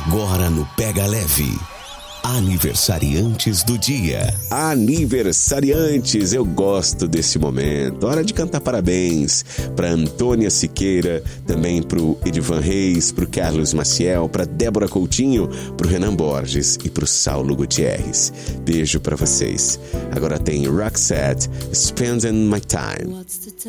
Agora no Pega Leve, aniversariantes do dia. Aniversariantes, eu gosto desse momento. Hora de cantar parabéns para Antônia Siqueira, também pro Edivan Reis, pro Carlos Maciel, pra Débora Coutinho, pro Renan Borges e pro Saulo Gutierrez. Beijo pra vocês. Agora tem Roxette, Spending My Time.